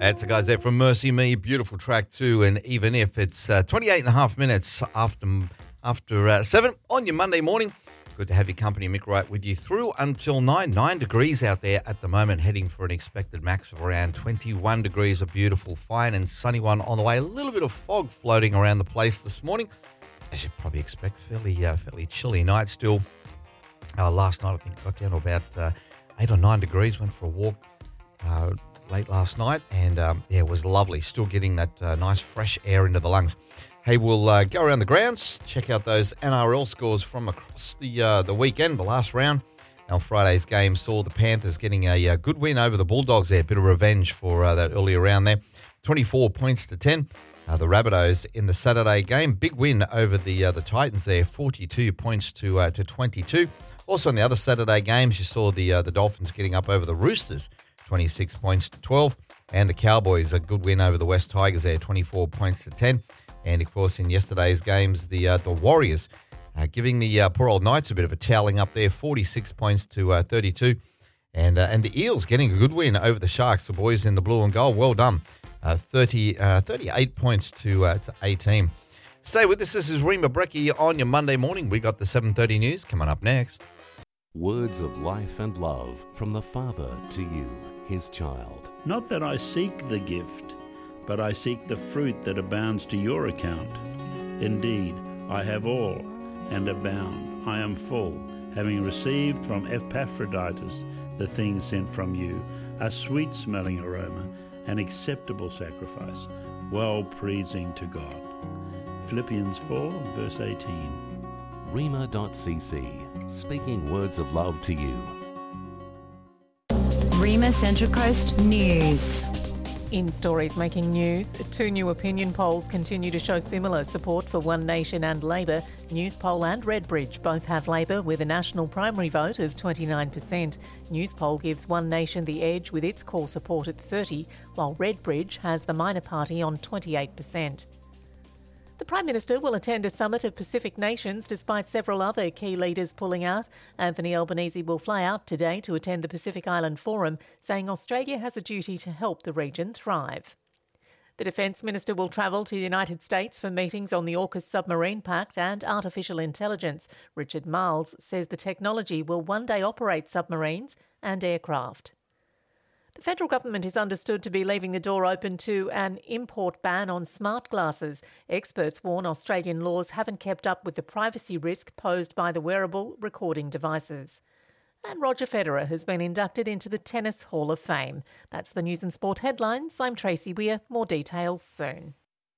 That's the guys there from Mercy Me. Beautiful track too. And even if it's 28 and a half minutes after 7 on your Monday morning, good to have your company. Mick Wright with you through until 9 degrees out there at the moment, heading for an expected max of around 21 degrees. A beautiful, fine and sunny one on the way. A little bit of fog floating around the place this morning. As you'd probably expect, fairly chilly night still. Last night I think it got down to about 8 or 9 degrees. Went for a walk late last night, and it was lovely. Still getting that nice fresh air into the lungs. Hey, we'll go around the grounds, check out those NRL scores from across the weekend, the last round. Our Friday's game saw the Panthers getting a good win over the Bulldogs there. Bit of revenge for that earlier round there. 24 points to 10. The Rabbitohs in the Saturday game, big win over the Titans there, 42 points to 22. Also in the other Saturday games, you saw the Dolphins getting up over the Roosters, 26 points to 12. And the Cowboys, a good win over the West Tigers there, 24 points to 10. And, of course, in yesterday's games, the Warriors giving the poor old Knights a bit of a toweling up there, 46 points to 32. And the Eels getting a good win over the Sharks, the boys in the blue and gold. Well done. 38 points to 18. Stay with us. This is Rima Breckie on your Monday morning. We got the 7:30 news coming up next. Words of life and love from the Father to you, his child. Not that I seek the gift, but I seek the fruit that abounds to your account. Indeed, I have all and abound. I am full, having received from Epaphroditus the things sent from you, a sweet-smelling aroma, an acceptable sacrifice, well-pleasing to God. Philippians 4, verse 18. Rima.cc, speaking words of love to you. Rima Central Coast News. In stories making news, 2 new opinion polls continue to show similar support for One Nation and Labor. Newspoll and Redbridge both have Labor with a national primary vote of 29%. Newspoll gives One Nation the edge with its core support at 30%, while Redbridge has the minor party on 28%. The Prime Minister will attend a summit of Pacific nations despite several other key leaders pulling out. Anthony Albanese will fly out today to attend the Pacific Island Forum, saying Australia has a duty to help the region thrive. The Defence Minister will travel to the United States for meetings on the AUKUS submarine pact and artificial intelligence. Richard Marles says the technology will one day operate submarines and aircraft. The federal government is understood to be leaving the door open to an import ban on smart glasses. Experts warn Australian laws haven't kept up with the privacy risk posed by the wearable recording devices. And Roger Federer has been inducted into the Tennis Hall of Fame. That's the news and sport headlines. I'm Tracy Weir. More details soon.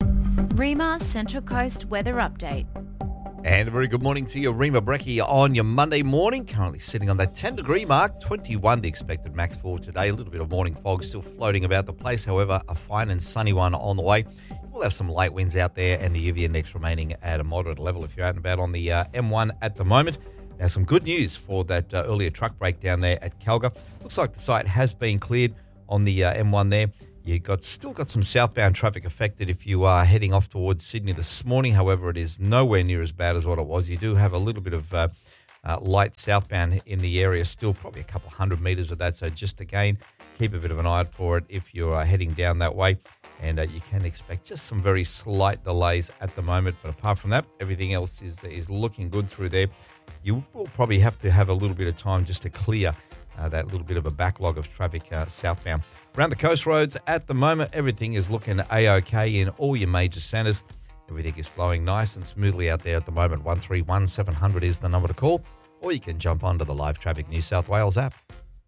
Rima Central Coast Weather Update. And a very good morning to you, Rima Breckie on your Monday morning. Currently sitting on that 10-degree mark, 21 the expected max for today. A little bit of morning fog still floating about the place. However, a fine and sunny one on the way. We'll have some light winds out there and the UV index remaining at a moderate level if you're out and about on the M1 at the moment. Now, some good news for that earlier truck breakdown there at Calgary. Looks like the site has been cleared on the M1 there. You still got some southbound traffic affected if you are heading off towards Sydney this morning. However, it is nowhere near as bad as what it was. You do have a little bit of light southbound in the area still, probably a couple of 100 metres of that. So just again, keep a bit of an eye out for it if you're heading down that way. And you can expect just some very slight delays at the moment. But apart from that, everything else is looking good through there. You will probably have to have a little bit of time just to clear that little bit of a backlog of traffic southbound. Around the coast roads at the moment, everything is looking A-OK in all your major centres. Everything is flowing nice and smoothly out there at the moment. 131700 700 is the number to call, or you can jump onto the Live Traffic New South Wales app.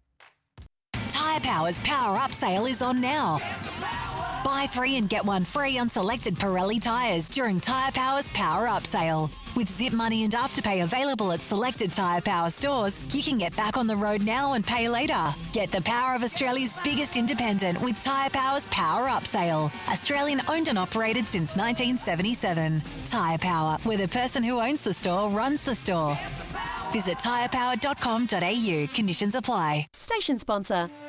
Tyre Power's Power Up sale is on now. Buy 3 and get 1 free on selected Pirelli tyres during Tyre Power's Power Up sale. With Zip Money and Afterpay available at selected Tyre Power stores, you can get back on the road now and pay later. Get the power of Australia's biggest independent with Tyre Power's Power Up sale. Australian owned and operated since 1977. Tyre Power, where the person who owns the store runs the store. Visit tyrepower.com.au. Conditions apply. Station sponsor,